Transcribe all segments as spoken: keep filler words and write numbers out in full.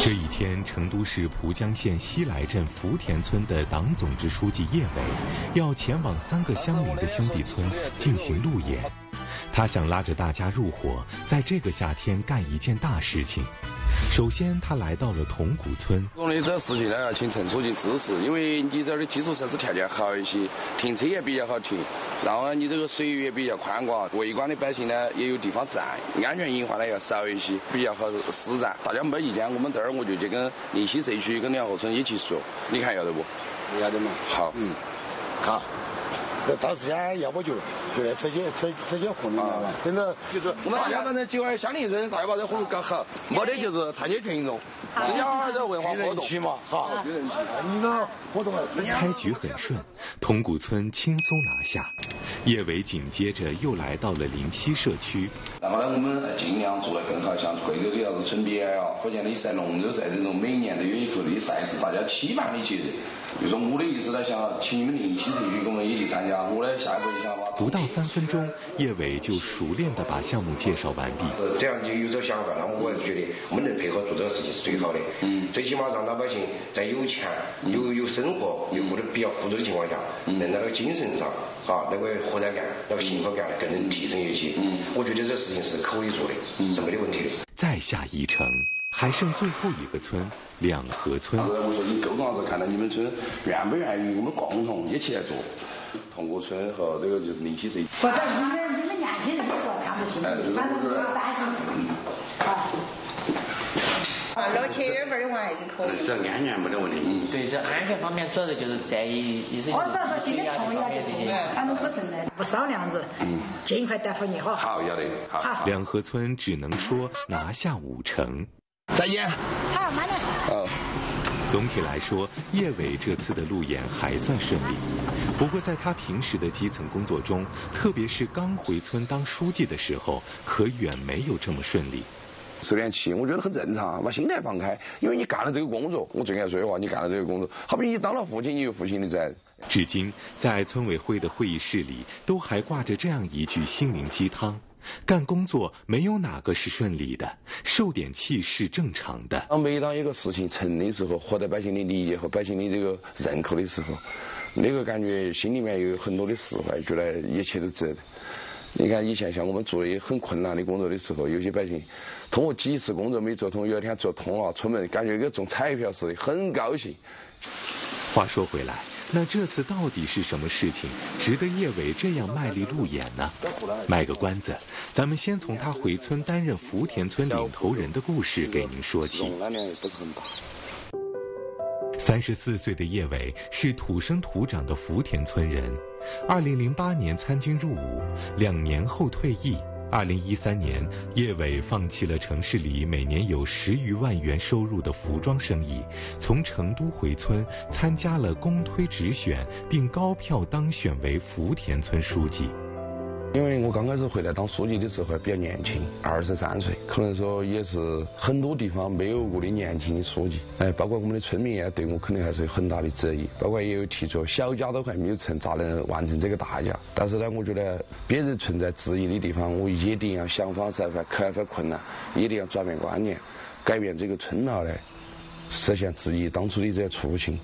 这一天，成都市蒲江县西来镇福田村的党总支书记叶伟要前往三个相邻的兄弟村进行路演。他想拉着大家入伙，在这个夏天干一件大事情。首先，他来到了铜鼓村。 我的这事情呢，要请陈书记支持，因为你这儿的基础设施条件好一些，停车也比较好停，然后呢，你这个水域也比较宽广，围观的百姓呢也有地方站，安全隐患呢要少一些，比较好施展。大家没意见，我们这儿我就去跟灵溪社区跟两河村一起说，你看要得不？ 要得嘛。 好， 嗯，好。到时间要不就就来直接直直接活动了，真的就是我们大家反正几位乡邻村，大家把这活动搞好，没得就是参与群众，这叫这文化活动嘛，好，有人气。你那活动开局很顺，铜鼓村轻松拿下。叶伟紧接着又来到了灵溪社区。 然后呢，我们尽量做得更好，像贵州的啥子春比赛啊，福建的赛龙舟赛这种每年都有一个的赛事，大家期盼的节日。比如说我的意思呢，想请你们灵溪社区跟我们一起参加。我的下一步想法。 不到三分钟，叶伟就熟练地把项目介绍完毕。 这样就有这个想法，那我觉得我们能配合做这个事情是最好的。嗯，最起码让老百姓在有钱、有有生活、又过得比较富足的情况下，能在那个精神上啊那个获得感、那个幸福感更能提升一些。嗯，我觉得这事情是可以做的，是没得问题的。 再下一城。还剩最后一个村，两河村。 我说你沟通上是看到你们村愿不愿意我们共同一起来做，铜鼓村和这个就是灵溪社区。 或者你们你们年轻人做看不行，反正不要担心。嗯。好。啊，六七月份的话还是可以。 这安全没得问题。 嗯。对，这安全方面主要的就是在于意思就是。 我只要说今天同意了就行，反正不存在不少量子。嗯。尽快答复你哈。 好，要得。好。 两河村只能说拿下五成。 再见。 好，慢点。 哦。 总体来说，叶伟这次的路演还算顺利。不过，在他平时的基层工作中，特别是刚回村当书记的时候，可远没有这么顺利。 受点气，我觉得很正常，把心态放开，因为你干了这个工作，我最爱说的话，你干了这个工作，好比你当了父亲，你有父亲的责任。 至今，在村委会的会议室里，都还挂着这样一句心灵鸡汤。干工作没有哪个是顺利的，受点气是正常的。 当每当一个事情成的时候，获得百姓的理解和百姓的这个认可的时候，那个感觉心里面有很多的释怀，觉得一切都值得。你看以前像我们做的很困难的工作的时候，有些百姓通过几次工作没做通，有一天做通了，出门感觉跟中彩票似的，很高兴。 话说回来，那这次到底是什么事情值得叶伟这样卖力路演呢？卖个关子，咱们先从他回村担任福田村领头人的故事给您说起。三十四岁的叶伟是土生土长的福田村人，二零零八年参军入伍，两年后退役。二零一三年，叶伟放弃了城市里每年有十余万元收入的服装生意，从成都回村参加了公推直选，并高票当选为福田村书记。 因为我刚开始回来当书记的时候还比较年轻，二十三岁，可能说也是很多地方没有过的年轻的书记，哎，包括我们的村民也对我肯定还是有很大的质疑，包括也有提出小家都还没有成，咋能完成这个大家？但是呢，我觉得别人存在质疑的地方，我一定要想方设法克服困难，一定要转变观念，改变这个村落来实现自己当初的这个初心。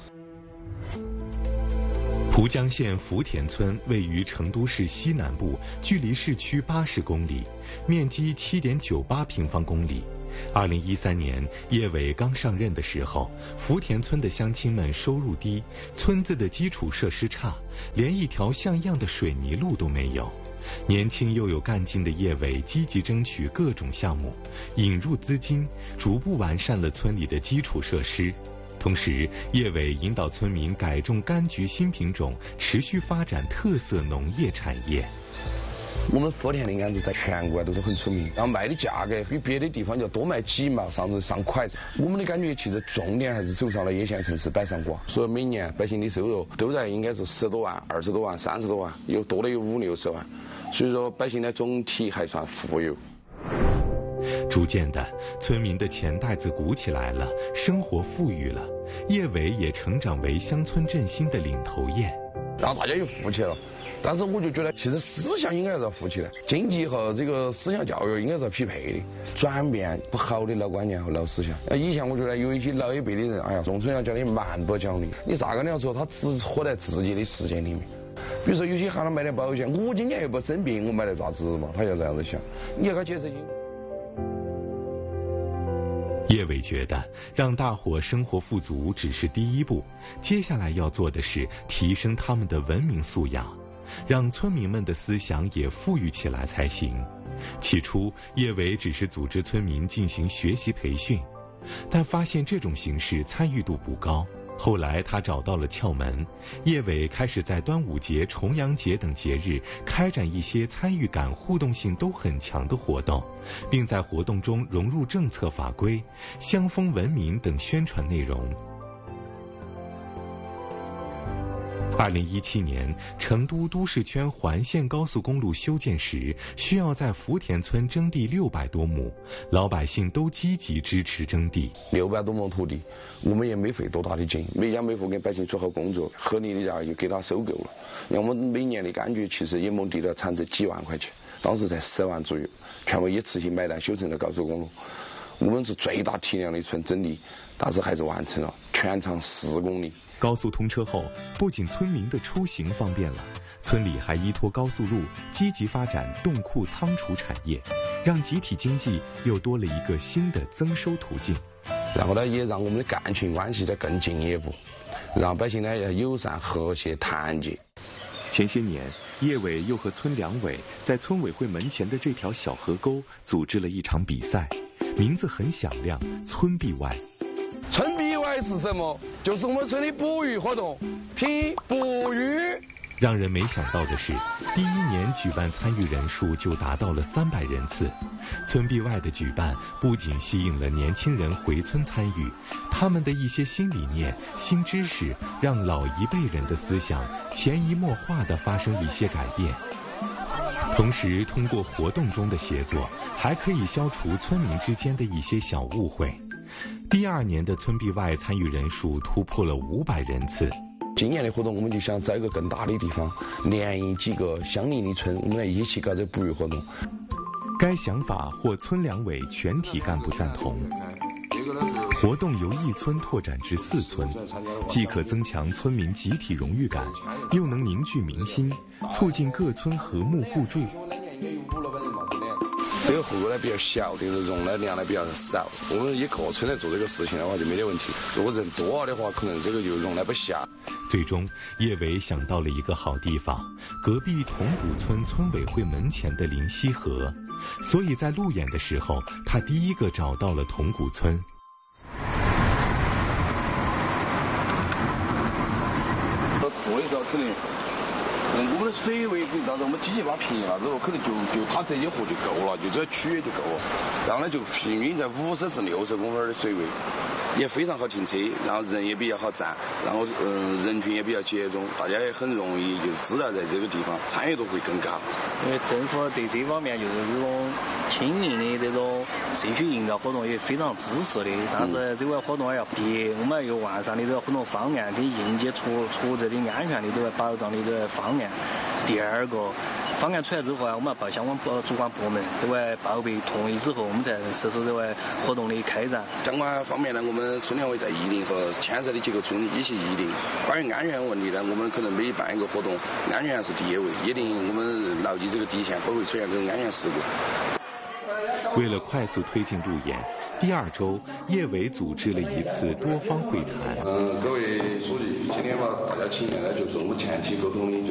蒲江县福田村位于成都市西南部，距离市区八十公里，面积七点九八平方公里。二零一三年，叶伟刚上任的时候，福田村的乡亲们收入低，村子的基础设施差，连一条像样的水泥路都没有。年轻又有干劲的叶伟积极争取各种项目，引入资金，逐步完善了村里的基础设施。同时，叶伟引导村民改种柑橘新品种，持续发展特色农业产业。 我们福田的柑子在全国都是很出名，然后卖的价格比别的地方要多卖几毛，甚至上块。我们的感觉其实重点还是走上了一线城市北上广，所以每年百姓的收入都在应该是十多万、二十多万、三十多万，有多的有五六十万，所以说百姓的总体还算富有。 逐渐的，村民的钱袋子鼓起来了，生活富裕了，叶伟也成长为乡村振兴的领头雁。 然后大家又富起了， 但是我就觉得，其实思想应该是要扶起来，经济和这个思想教育应该是要匹配的，转变不好的老观念和老思想。以前我觉得有一些老一辈的人，哎呀，仲春阳教你蛮不讲理，你咋个那样说？他只活在自己的世界里面。比如说有些喊他买点保险，我今年又不生病，我买来咋子嘛？他要这样子想，你要给他解释清楚。 叶伟觉得让大伙生活富足只是第一步，接下来要做的是提升他们的文明素养，让村民们的思想也富裕起来才行。起初，叶伟只是组织村民进行学习培训，但发现这种形式参与度不高。后来他找到了窍门，叶伟开始在端午节、重阳节等节日开展一些参与感、互动性都很强的活动，并在活动中融入政策法规、乡风文明等宣传内容。二零一七年，成都都市圈环线高速公路修建时，需要在福田村征地六百多亩，老百姓都积极支持征地。 六百多亩土地，我们也没费多大的劲，每家每户给百姓做好工作，合理的价就给他收购了。那我们每年的柑橘其实一亩地的产值几万块钱，当时才十万左右，全部一次性买来修成了高速公路。我们是最大体量的村征地，但是还是完成了，全长四公里。 高速通车后，不仅村民的出行方便了，村里还依托高速路积极发展冻库仓储产业，让集体经济又多了一个新的增收途径。 然后呢，也让我们的干群关系呢更进一步，让百姓呢要友善、和谐、团结。 前些年，叶伟又和村两委在村委会门前的这条小河沟组织了一场比赛，名字很响亮，村壁外。 村壁外是什么？就是我们村的捕鱼活动，拼捕鱼。 让人没想到的是，第一年举办参与人数就达到了三百人次。村壁外的举办不仅吸引了年轻人回村参与，他们的一些新理念、新知识，让老一辈人的思想潜移默化地发生一些改变。同时，通过活动中的协作，还可以消除村民之间的一些小误会。第二年的村壁外参与人数突破了五百人次。 今年的活动，我们就想找一个更大的地方，联谊几个相邻的村，我们来一起搞这捕鱼活动。 该想法获村两委全体干部赞同。活动由一村拓展至四村，既可增强村民集体荣誉感，又能凝聚民心，促进各村和睦互助。 这个户呢比较小，但是容纳量呢比较少。我们一个村来做这个事情的话就没得问题。如果人多了的话，可能这个就容纳不下。 最终，叶伟想到了一个好地方，隔壁铜鼓村村委会门前的临溪河。所以在路演的时候，他第一个找到了铜鼓村。 多的时候可能。嗯，我们的水位，到时候我们机器把平了之后，可能就就它这一户就够了，就这个区域就够了。然后呢，就平均在五十至六十公分的水位，也非常好停车，然后人也比较好站，然后嗯、呃、人群也比较集中，大家也很容易就知道在这个地方，参与度会更高。 因为政府对这方面就是这种亲民的这种社区营造活动也非常支持的，但是这个活动要第一，我们要有完善的这个活动方案跟应急处处置的安全的这个保障的这个方案。第二个，方案出来之后啊，我们要报相关部主管部门，这个报备同意之后，我们再实施这个活动的开展。 相关方面呢，我们村两委在议定和牵涉的几个村一起议定。关于安全问题呢，我们可能每办一个活动，安全是第一位，一定我们牢记这个底线，不会出现这种安全事故。 为了快速推进路演，第二周，叶伟组织了一次多方会谈。 嗯，各位书记，今天把大家请来呢，就是我们前期沟通的，就